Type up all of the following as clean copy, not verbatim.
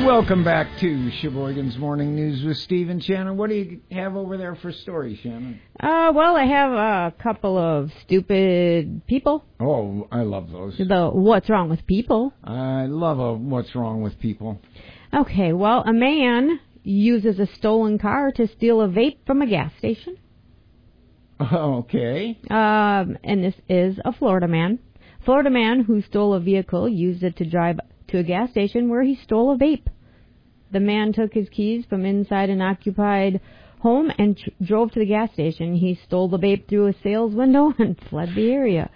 Welcome back to Sheboygan's Morning News with Steve and Shannon. What do you have over there for stories, Shannon? Well, I have a couple of stupid people. Oh, I love those. The What's Wrong with People. I love a What's Wrong with People. Okay, well, a man uses a stolen car to steal a vape from a gas station. Okay. And this is a Florida man. Florida man who stole a vehicle used it to drive to a gas station where he stole a vape. The man took his keys from inside an occupied home and drove to the gas station. He stole the vape through a sales window and fled the area.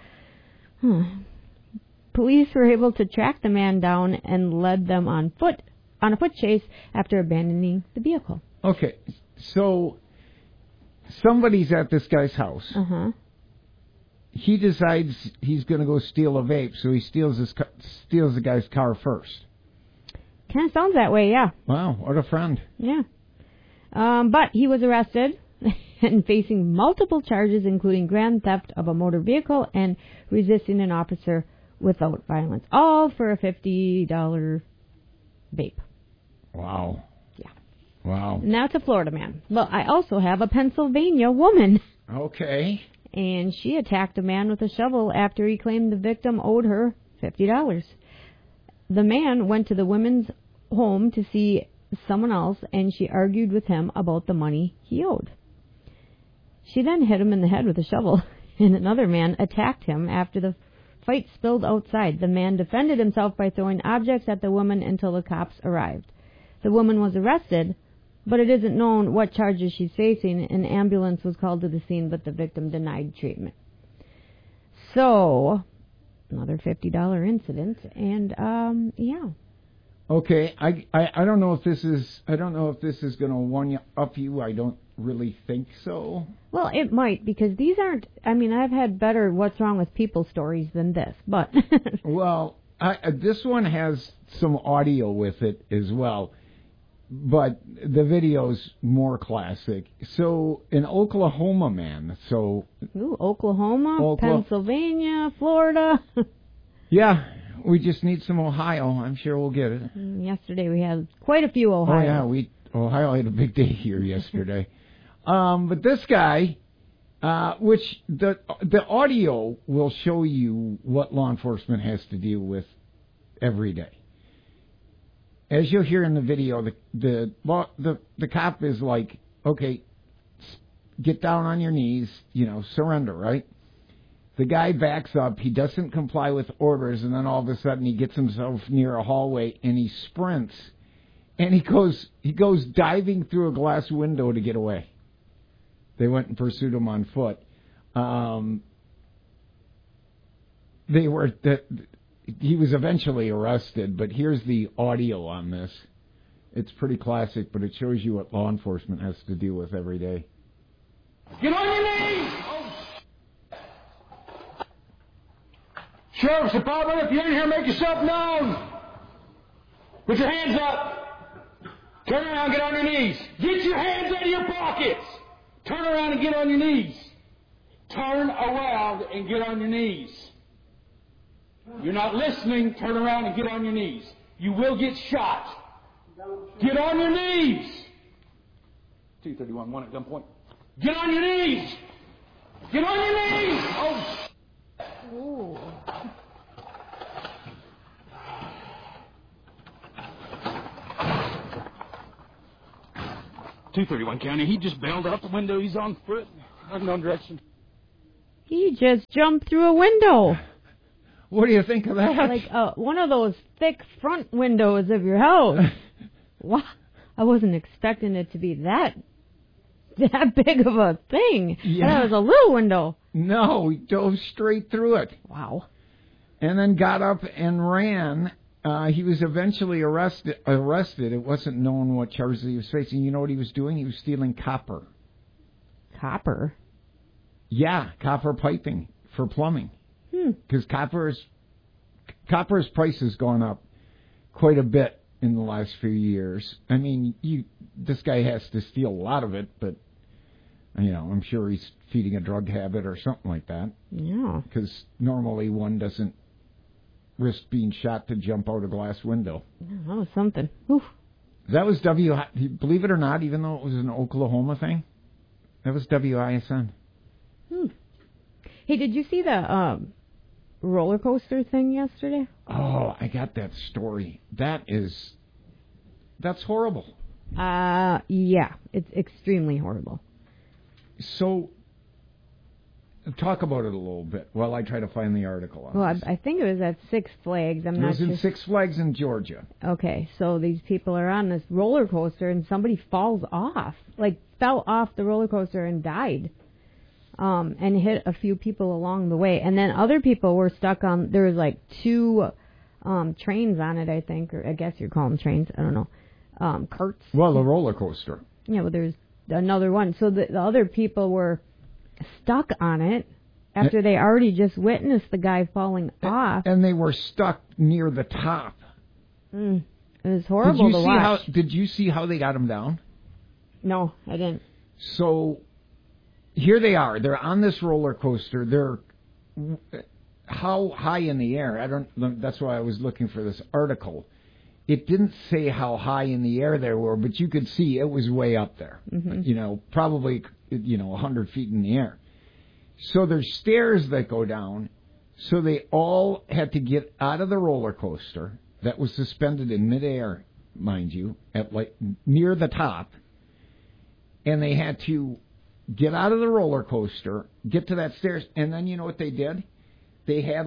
Police were able to track the man down and led them on a foot chase after abandoning the vehicle. Okay, so somebody's at this guy's house. Uh-huh. He decides he's going to go steal a vape, so he steals the guy's car first. Kind of sounds that way, yeah. Wow, what a friend. Yeah. But he was arrested and facing multiple charges, including grand theft of a motor vehicle and resisting an officer without violence, all for a $50 vape. Wow. Yeah. Wow. Now it's a Florida man. Well, I also have a Pennsylvania woman. Okay. And she attacked a man with a shovel after he claimed the victim owed her $50. The man went to the woman's home to see someone else, and she argued with him about the money he owed. She then hit him in the head with a shovel, and another man attacked him after the fight spilled outside. The man defended himself by throwing objects at the woman until the cops arrived. The woman was arrested, but it isn't known what charges she's facing. An ambulance was called to the scene, but the victim denied treatment. So, another $50 incident, and yeah. Okay, I don't know if this is going to one up you. I don't really think so. Well, it might, because these aren't. I mean, I've had better What's Wrong with People stories than this, but well, this one has some audio with it as well. But the video's more classic. So, an Oklahoma man. So, Oklahoma, Pennsylvania, Florida. Yeah, we just need some Ohio. I'm sure we'll get it. Yesterday we had quite a few Ohio. Oh, yeah, Ohio had a big day here yesterday. But this guy, which the audio will show you what law enforcement has to deal with every day. As you'll hear in the video, the cop is like, okay, get down on your knees, surrender, right? The guy backs up, he doesn't comply with orders, and then all of a sudden he gets himself near a hallway and he sprints, and he goes diving through a glass window to get away. They went and pursued him on foot. He was eventually arrested, but here's the audio on this. It's pretty classic, but it shows you what law enforcement has to deal with every day. Get on your knees! Sheriff's Department, if you're in here, make yourself known. Put your hands up. Turn around, get on your knees. Get your hands out of your pockets. Turn around and get on your knees. Turn around and get on your knees. You're not listening. Turn around and get on your knees. You will get shot. Get on your knees. 231, one at gunpoint. Get on your knees. Get on your knees. Oh. Ooh. .231 County. He just bailed out the window. He's on foot. No direction. He just jumped through a window. What do you think of that? Like one of those thick front windows of your house. Wow. I wasn't expecting it to be that big of a thing. Yeah. That was a little window. No, he dove straight through it. Wow. And then got up and ran. He was eventually arrested. It wasn't known what charges he was facing. You know what he was doing? He was stealing copper. Copper? Yeah, copper piping for plumbing. Because copper's price has gone up quite a bit in the last few years. I mean, this guy has to steal a lot of it, but I'm sure he's feeding a drug habit or something like that. Yeah. Because normally one doesn't risk being shot to jump out a glass window. Yeah, that was something. Oof. That was believe it or not, even though it was an Oklahoma thing, that was WISN. Hey, did you see the roller coaster thing yesterday? Oh, I got that story. That's horrible. Yeah, it's extremely horrible. So, talk about it a little bit while I try to find the article on this. I think it was at Six Flags. It was in Six Flags in Georgia. Okay, so these people are on this roller coaster and somebody falls off, fell off the roller coaster and died, and hit a few people along the way. And then other people were stuck on, there was 2 trains on it, I think, or I guess you'd call them trains, I don't know, carts. Well, a roller coaster. Yeah, well, there's another one. So the other people were stuck on it after they already just witnessed the guy falling off. And they were stuck near the top. It was horrible to watch. Did you see how they got him down? No, I didn't. So here they are. They're on this roller coaster. They're how high in the air? That's why I was looking for this article. It didn't say how high in the air they were, but you could see it was way up there. Mm-hmm. Probably 100 feet in the air. So there's stairs that go down. So they all had to get out of the roller coaster that was suspended in midair, mind you, at near the top. And they had to get out of the roller coaster, get to that stairs, and then you know what they did? They had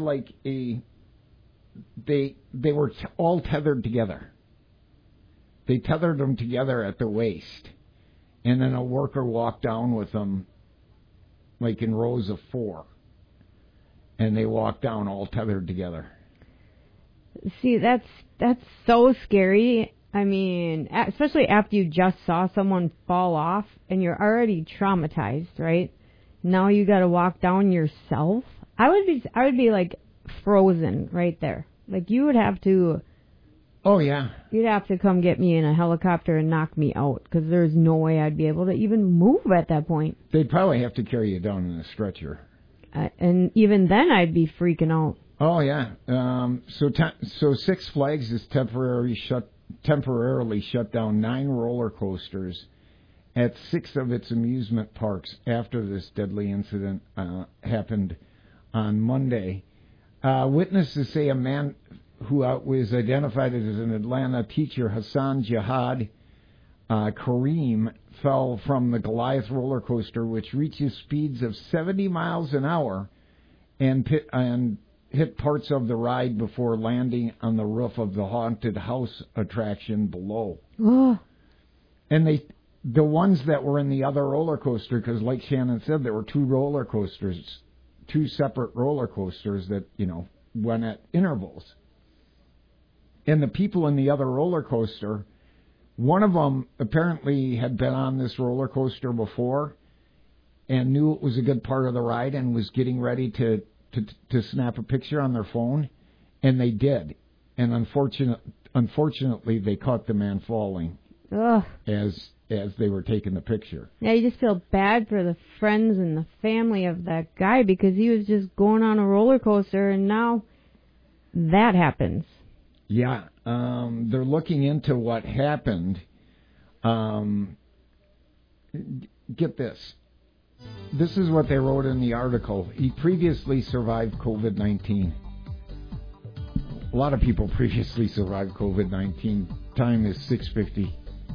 they were all tethered together. They tethered them together at the waist. And then a worker walked down with them, in rows of 4. And they walked down all tethered together. See, that's so scary. I mean, especially after you just saw someone fall off and you're already traumatized, right? Now you got to walk down yourself. I would be frozen right there. You would have to. Oh yeah. You'd have to come get me in a helicopter and knock me out because there's no way I'd be able to even move at that point. They'd probably have to carry you down in a stretcher. And even then, I'd be freaking out. Oh yeah. So Six Flags is temporarily shut down 9 roller coasters at 6 of its amusement parks after this deadly incident happened on Monday. Witnesses say a man who was identified as an Atlanta teacher, Hassan Jihad Kareem, fell from the Goliath roller coaster, which reaches speeds of 70 miles an hour, and hit parts of the ride before landing on the roof of the haunted house attraction below. Oh. And the ones that were in the other roller coaster, because like Shannon said, there were 2 roller coasters, 2 separate roller coasters that, went at intervals. And the people in the other roller coaster, one of them apparently had been on this roller coaster before and knew it was a good part of the ride and was getting ready to snap a picture on their phone, and they did. And unfortunately, they caught the man falling. Ugh. as they were taking the picture. Yeah, you just feel bad for the friends and the family of that guy because he was just going on a roller coaster, and now that happens. Yeah, they're looking into what happened. Get this. This is what they wrote in the article. He previously survived COVID-19. A lot of people previously survived COVID-19. Time is 6:50.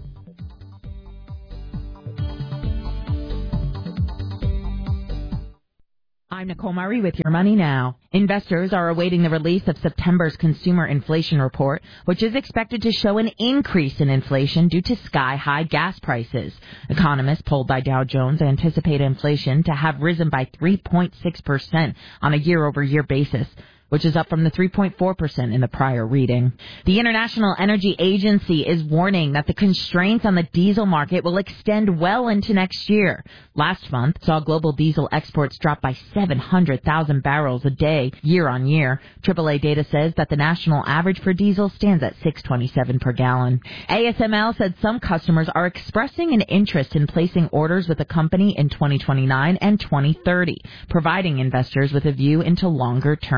I'm Nicole Murray with Your Money Now. Investors are awaiting the release of September's consumer inflation report, which is expected to show an increase in inflation due to sky-high gas prices. Economists polled by Dow Jones anticipate inflation to have risen by 3.6% on a year-over-year basis, which is up from the 3.4% in the prior reading. The International Energy Agency is warning that the constraints on the diesel market will extend well into next year. Last month saw global diesel exports drop by 700,000 barrels a day year on year. AAA data says that the national average for diesel stands at $6.27 per gallon. ASML said some customers are expressing an interest in placing orders with the company in 2029 and 2030, providing investors with a view into longer-term demand.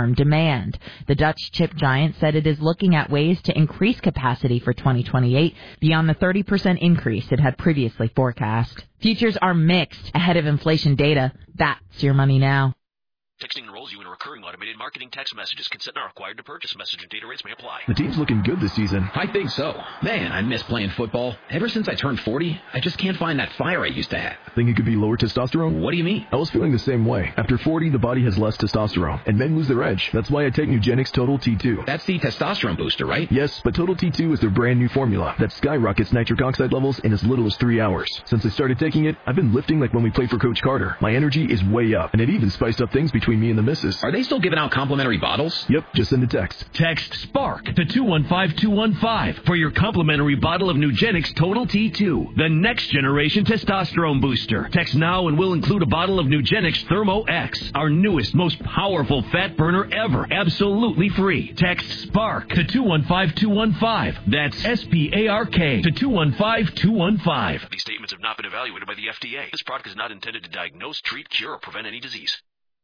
demand. The Dutch chip giant said it is looking at ways to increase capacity for 2028 beyond the 30% increase it had previously forecast. Futures are mixed ahead of inflation data. That's your money now. Texting enrolls you in recurring automated marketing text messages. Consent not required to purchase. Message and data rates may apply. The team's looking good this season. I think so. Man, I miss playing football. Ever since I turned 40, I just can't find that fire I used to have. Think it could be lower testosterone? What do you mean? I was feeling the same way. After 40, the body has less testosterone, and men lose their edge. That's why I take Nugenix Total T2. That's the testosterone booster, right? Yes, but Total T2 is their brand new formula that skyrockets nitric oxide levels in as little as 3 hours. Since I started taking it, I've been lifting like when we played for Coach Carter. My energy is way up, and it even spiced up things between me and the missus. Are they still giving out complimentary bottles? Yep, just send a text. Text SPARK to 215215 for your complimentary bottle of Nugenix Total T2, the next generation testosterone booster. Text now and we'll include a bottle of Nugenix Thermo X, our newest, most powerful fat burner ever, absolutely free. Text SPARK to 215215. That's SPARK to 215215. These statements have not been evaluated by the FDA. This product is not intended to diagnose, treat, cure, or prevent any disease.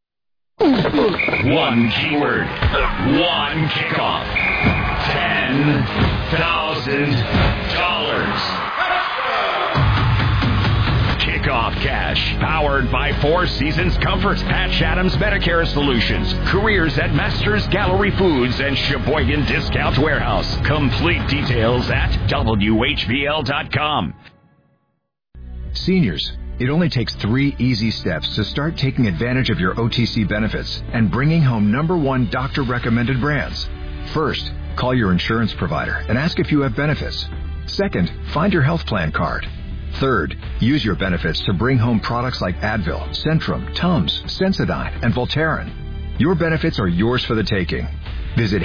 One keyword, one kickoff, $10,000. Kickoff Cash, powered by Four Seasons Comfort, Patch Adams Medicare Solutions, careers at Masters Gallery Foods and Sheboygan Discount Warehouse. Complete details at WHBL.com. Seniors, it only takes 3 easy steps to start taking advantage of your OTC benefits and bringing home #1 doctor-recommended brands. First, call your insurance provider and ask if you have benefits. Second, find your health plan card. Third, use your benefits to bring home products like Advil, Centrum, Tums, Sensodyne, and Voltaren. Your benefits are yours for the taking. Visit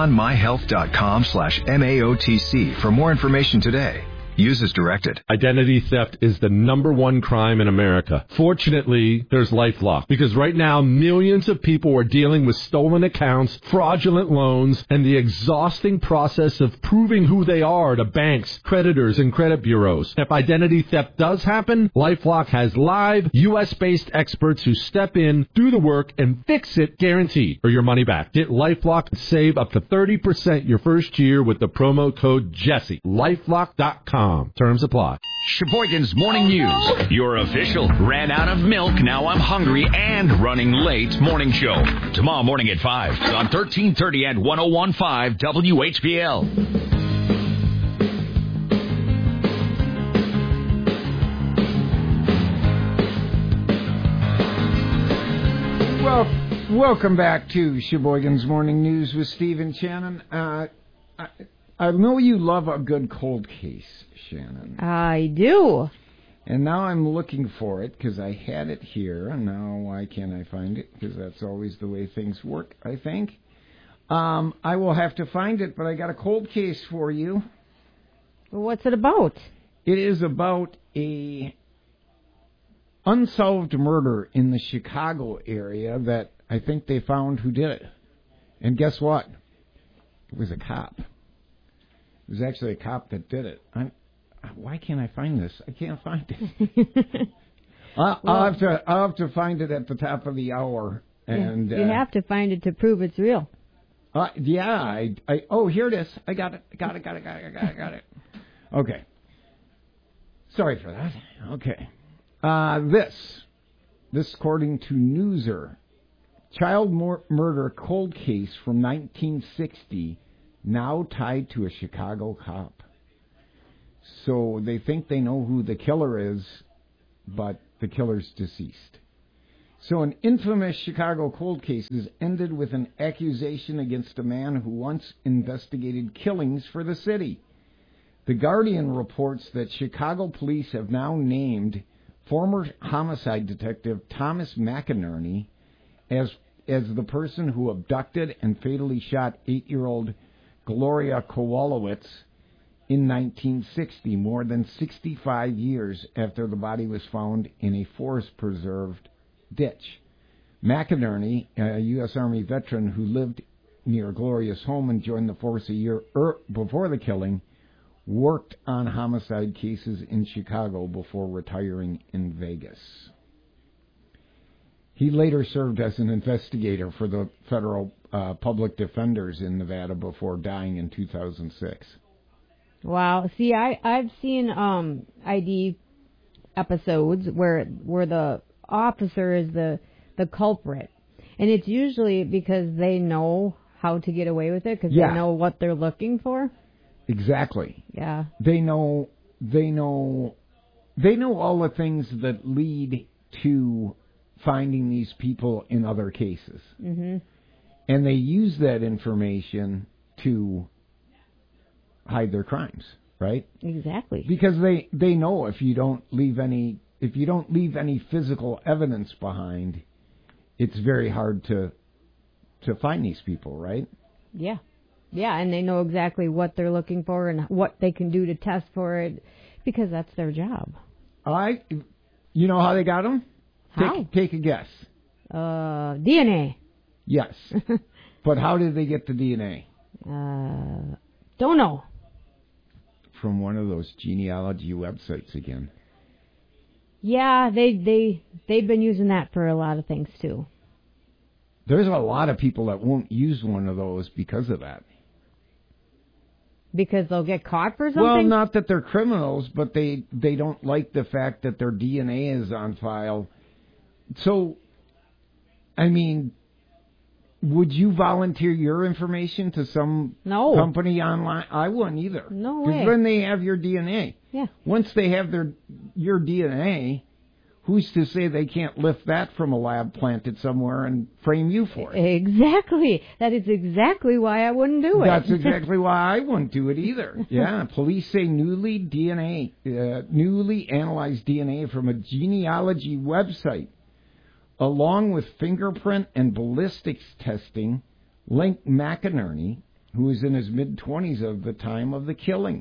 HaleyOnMyHealth.com/MAOTC for more information today. Use as directed. Identity theft is the #1 crime in America. Fortunately, there's LifeLock, because right now millions of people are dealing with stolen accounts, fraudulent loans, and the exhausting process of proving who they are to banks, creditors, and credit bureaus. If identity theft does happen, LifeLock has live, U.S.-based experts who step in, do the work, and fix it guaranteed or your money back. Get LifeLock and save up to 30% your first year with the promo code Jesse. LifeLock.com. Terms apply. Sheboygan's Morning News, your official ran out of milk, now I'm hungry, and running late morning show. Tomorrow morning at 5 on 1330 and 101.5 WHBL. Well, welcome back to Sheboygan's Morning News with Steve and Shannon. I know you love a good cold case, Shannon. I do. And now I'm looking for it because I had it here, and now why can't I find it? Because that's always the way things work, I think. I will have to find it, but I got a cold case for you. Well, what's it about? It is about a unsolved murder in the Chicago area that I think they found who did it. And guess what? It was a cop. It was actually a cop that did it. Why can't I find this? I can't find it. I'll have to find it at the top of the hour. And you have to find it to prove it's real. Yeah. Oh, here it is. I got it. Got it. Okay. Sorry for that. Okay. This according to Newser, child murder cold case from 1960. Now tied to a Chicago cop. So they think they know who the killer is, but the killer's deceased. So an infamous Chicago cold case has ended with an accusation against a man who once investigated killings for the city. The Guardian reports that Chicago police have now named former homicide detective Thomas McInerney as the person who abducted and fatally shot 8-year-old Gloria Kowalowicz in 1960, more than 65 years after the body was found in a forest-preserved ditch. McInerney, a U.S. Army veteran who lived near Gloria's home and joined the force a year before the killing, worked on homicide cases in Chicago before retiring in Vegas. He later served as an investigator for the Federal public defenders in Nevada before dying in 2006. Wow. See, I've seen ID episodes where the officer is the culprit, and it's usually because they know how to get away with it because they know what they're looking for. Exactly. Yeah. They know all the things that lead to finding these people in other cases. Mm-hmm. And they use that information to hide their crimes, right? Exactly. Because they know if you don't leave any physical evidence behind, it's very hard to find these people, right? Yeah. Yeah, and they know exactly what they're looking for and what they can do to test for it because that's their job. You know how they got them? How? Take a guess. DNA. Yes. But how did they get the DNA? Don't know. From one of those genealogy websites again. Yeah, they've been using that for a lot of things too. There's a lot of people that won't use one of those because of that. Because they'll get caught for something? Well, not that they're criminals, but they don't like the fact that their DNA is on file. So, I mean, would you volunteer your information to some company online? I wouldn't either. No way. Because then they have your DNA. Yeah. Once they have your DNA, who's to say they can't lift that from a lab planted somewhere and frame you for it? Exactly. That is exactly why I wouldn't do it. That's exactly why I wouldn't do it either. Yeah. Police say newly analyzed DNA from a genealogy website, along with fingerprint and ballistics testing, link McInerney, who was in his mid-20s at the time of the killing.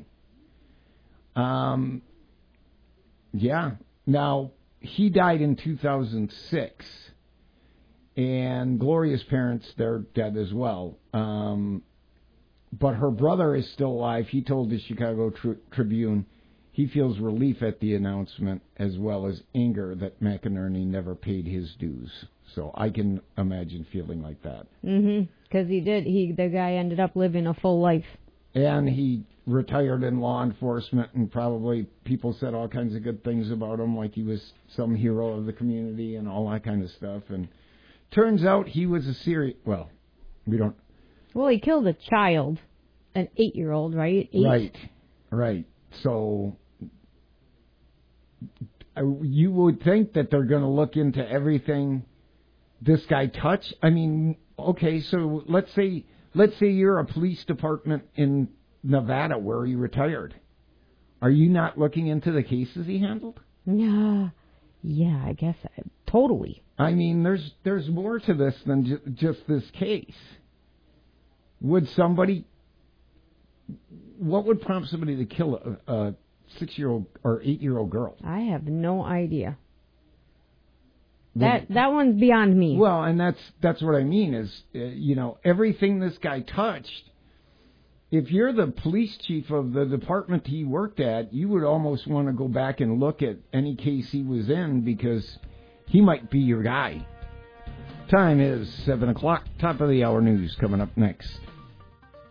Yeah. Now, he died in 2006, and Gloria's parents, they're dead as well. But her brother is still alive. He told the Chicago Tribune he feels relief at the announcement as well as anger that McInerney never paid his dues. So I can imagine feeling like that. Mm-hmm. Because he did. The guy ended up living a full life. And he retired in law enforcement, and probably people said all kinds of good things about him, like he was some hero of the community and all that kind of stuff. And turns out he was a serious... Well, we don't... Well, he killed a child, an 8-year-old, right? 8? Right. So you would think that they're going to look into everything this guy touched. I mean, okay, so let's say you're a police department in Nevada where he retired. Are you not looking into the cases he handled? Yeah, I guess totally. I mean, there's more to this than just this case. What would prompt somebody to kill a 6-year-old or 8-year-old girl? I have no idea. That one's beyond me. Well, and that's what I mean is, everything this guy touched, if you're the police chief of the department he worked at, you would almost want to go back and look at any case he was in because he might be your guy. Time is 7 o'clock. Top of the hour news coming up next.